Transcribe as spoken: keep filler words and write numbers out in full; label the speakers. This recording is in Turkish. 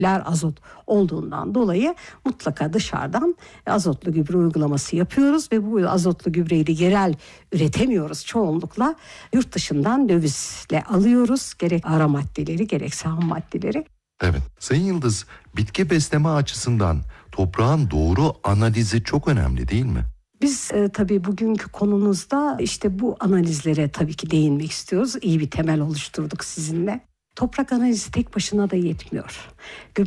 Speaker 1: azot olduğundan dolayı mutlaka dışarıdan azotlu gübre uygulaması yapıyoruz ve bu azotlu gübreyi de yerel üretemiyoruz çoğunlukla. Yurt dışından dövizle alıyoruz, gerek ara maddeleri gerekse ham maddeleri.
Speaker 2: Evet, Sayın Yıldız, bitki besleme açısından toprağın doğru analizi çok önemli değil mi?
Speaker 1: Biz e, tabii bugünkü konumuzda işte bu analizlere tabii ki değinmek istiyoruz. İyi bir temel oluşturduk sizinle. Toprak analizi tek başına da yetmiyor.